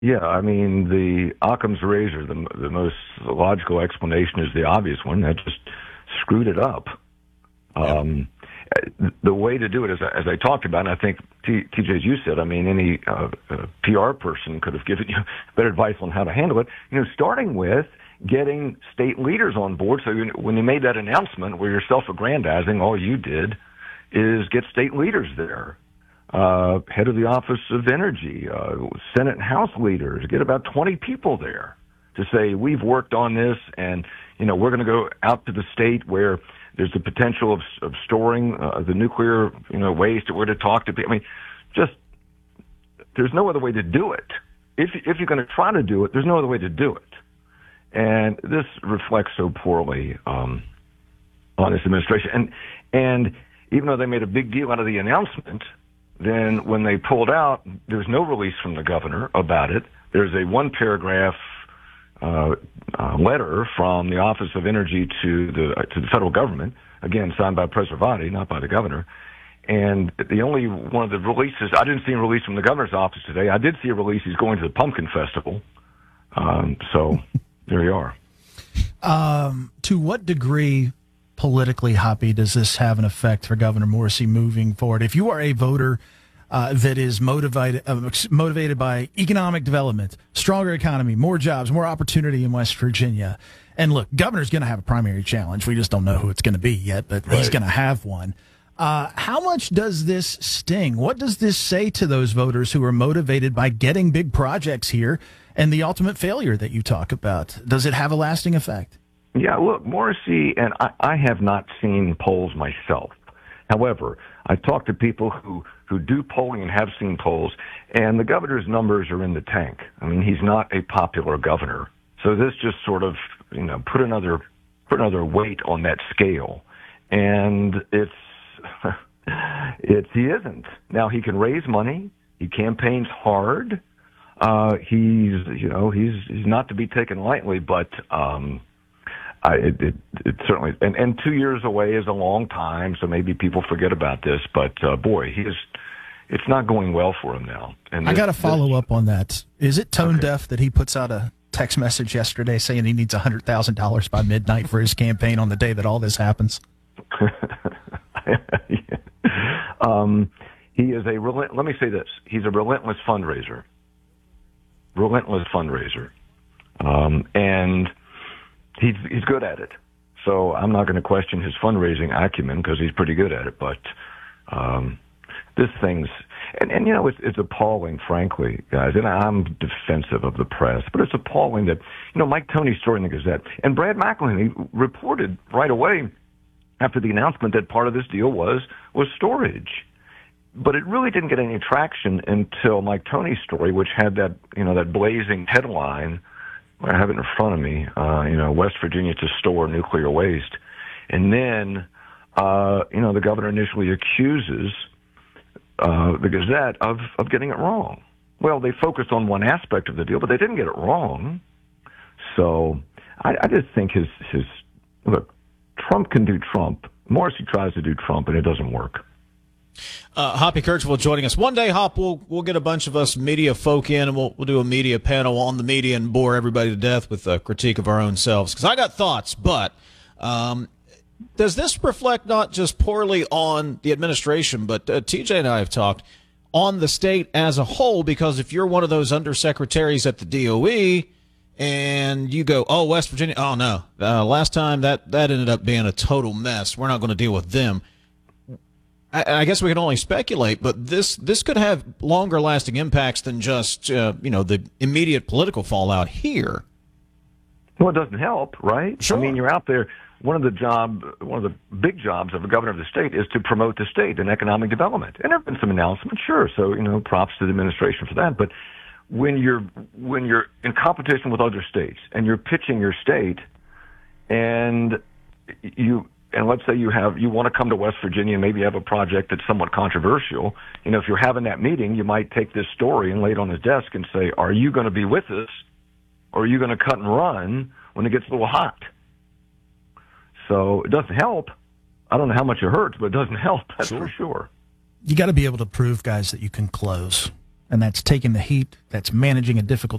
Yeah, I mean, the Occam's razor, the most logical explanation is the obvious one. That just screwed it up. Yeah. The way to do it, as I talked about, and I think TJ, as you said, I mean, any PR person could have given you better advice on how to handle it. Starting with getting state leaders on board. So when you made that announcement where you're self-aggrandizing, all you did is get state leaders there. Head of the Office of Energy, Senate and House leaders, get about 20 people there to say, we've worked on this, and, we're going to go out to the state where there's the potential of storing the nuclear, waste. We're to talk to people. I mean, just, there's no other way to do it. If you're going to try to do it, there's no other way to do it. And this reflects so poorly on this administration. And even though they made a big deal out of the announcement, then when they pulled out, there's no release from the governor about it. There's a one-paragraph letter from the Office of Energy to the federal government, again, signed by Preservati, not by the governor. And the only one of the releases, I didn't see a release from the governor's office today. I did see a release. He's going to the Pumpkin Festival. So there you are. To what degree politically, Hoppy, does this have an effect for Governor Morrisey moving forward? If you are a voter that is motivated by economic development, stronger economy, more jobs, more opportunity in West Virginia, and look, governor's going to have a primary challenge. We just don't know who it's going to be yet, but he's going to have one. How much does this sting? What does this say to those voters who are motivated by getting big projects here and the ultimate failure that you talk about? Does it have a lasting effect? Yeah, look, Morrisey, and I have not seen polls myself. However, I talked to people who do polling and have seen polls, and the governor's numbers are in the tank. I mean, he's not a popular governor. So this just sort of, put another weight on that scale. And he isn't. Now, he can raise money. He campaigns hard. He's not to be taken lightly, but it certainly, and 2 years away is a long time, so maybe people forget about this, but boy, it's not going well for him now. And I got to follow up on that. Is it tone deaf that he puts out a text message yesterday saying he needs $100,000 by midnight for his campaign on the day that all this happens? He is let me say this. He's a relentless fundraiser. And he's good at it. So I'm not going to question his fundraising acumen because he's pretty good at it. But this thing's, and it's appalling, frankly, guys. And I'm defensive of the press, but it's appalling that, Mike Tony's story in the Gazette and Brad McElhinney reported right away after the announcement that part of this deal was storage. But it really didn't get any traction until Mike Tony's story, which had that, that blazing headline. I have it in front of me, West Virginia to store nuclear waste. And then, the governor initially accuses the Gazette of getting it wrong. Well, they focused on one aspect of the deal, but they didn't get it wrong. So I just think look, Trump can do Trump. Morrisey tries to do Trump, and it doesn't work. Hoppy Kercheval joining us. One day, Hop, we'll get a bunch of us media folk in, and we'll do a media panel on the media and bore everybody to death with a critique of our own selves. Because I got thoughts, but does this reflect not just poorly on the administration, but TJ and I have talked on the state as a whole? Because if you're one of those undersecretaries at the DOE and you go, oh, West Virginia, oh no, last time that ended up being a total mess. We're not going to deal with them. I guess we can only speculate, but this could have longer lasting impacts than just the immediate political fallout here. Well, it doesn't help, right? Sure. I mean, you're out there. One of the big jobs of a governor of the state is to promote the state and economic development. And there have been some announcements, sure. So props to the administration for that. But when you're in competition with other states and you're pitching your state, and let's say you want to come to West Virginia and maybe you have a project that's somewhat controversial. If you're having that meeting, you might take this story and lay it on his desk and say, are you going to be with us, or are you going to cut and run when it gets a little hot? So it doesn't help. I don't know how much it hurts, but it doesn't help, that's for sure. You got to be able to prove, guys, that you can close. and that's taking the heat, that's managing a difficult